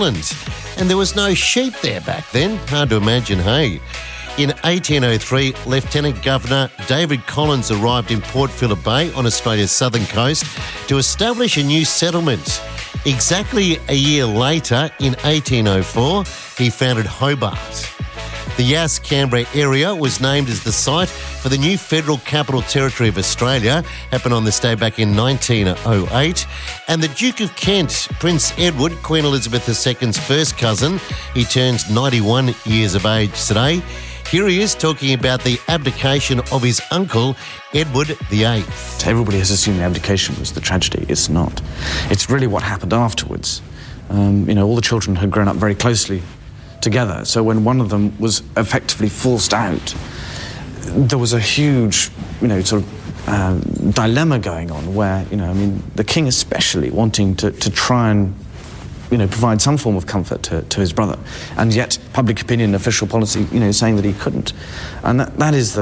And there was no sheep there back then. Hard to imagine, hey? In 1803, Lieutenant Governor David Collins arrived in Port Phillip Bay on Australia's southern coast to establish a new settlement. Exactly a year later, in 1804, he founded Hobart. The Yass-Canberra area was named as the site for the new Federal Capital Territory of Australia. Happened on this day back in 1908. And the Duke of Kent, Prince Edward, Queen Elizabeth II's first cousin, he turns 91 years of age today. Here he is talking about the abdication of his uncle, Edward VIII. Everybody has assumed the abdication was the tragedy. It's not. It's really what happened afterwards. All the children had grown up very closely together. So when one of them was effectively forced out, there was a huge, dilemma going on where, the king especially wanting to try and, provide some form of comfort to his brother, and yet public opinion, official policy, saying that he couldn't. And that is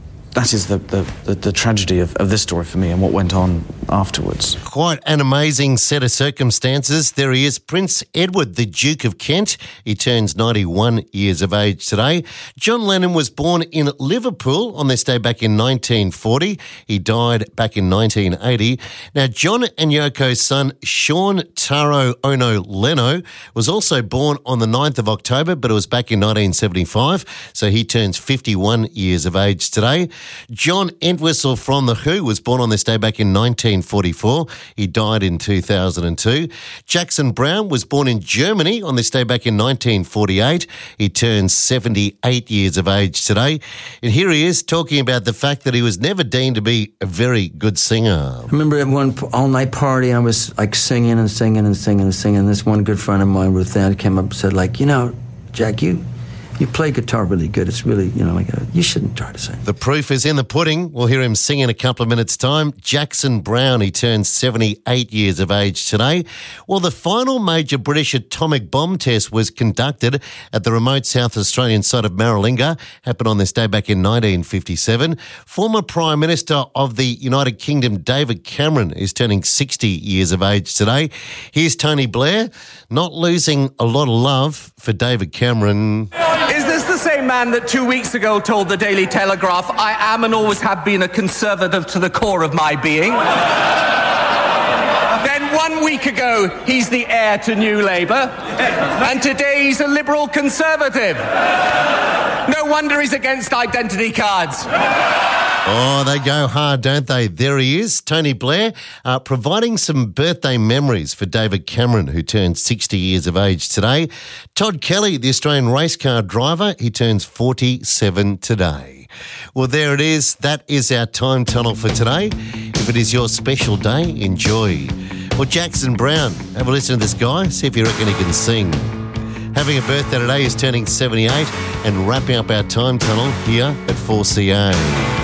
the tragedy of this story for me and what went on afterwards. Quite an amazing set of circumstances. There he is, Prince Edward, the Duke of Kent. He turns 91 years of age today. John Lennon was born in Liverpool on this day back in 1940. He died back in 1980. Now, John and Yoko's son, Sean Taro Ono Leno, was also born on the 9th of October, but it was back in 1975, so he turns 51 years of age today. John Entwistle from The Who was born on this day back in 1944. He died in 2002. Jackson Browne was born in Germany on this day back in 1948. He turns 78 years of age today. And here he is talking about the fact that he was never deemed to be a very good singer. I remember at one all-night party, I was like singing. This one good friend of mine, Ruth Ann, came up and said, Jack, you play guitar really good. It's really, you shouldn't try to sing. The proof is in the pudding. We'll hear him sing in a couple of minutes' time. Jackson Browne, he turns 78 years of age today. Well, the final major British atomic bomb test was conducted at the remote South Australian site of Maralinga. Happened on this day back in 1957. Former Prime Minister of the United Kingdom, David Cameron, is turning 60 years of age today. Here's Tony Blair, not losing a lot of love for David Cameron. Is this the same man that 2 weeks ago told the Daily Telegraph, I am and always have been a conservative to the core of my being? Then 1 week ago, he's the heir to New Labour. And today he's a Liberal Conservative. No wonder he's against identity cards. Oh, they go hard, don't they? There he is, Tony Blair, providing some birthday memories for David Cameron, who turned 60 years of age today. Todd Kelly, the Australian race car driver, he turns 47 today. Well, there it is. That is our time tunnel for today. If it is your special day, enjoy. Well, Jackson Browne, have a listen to this guy, see if you reckon he can sing. Having a birthday today, he's turning 78, and wrapping up our time tunnel here at 4CA.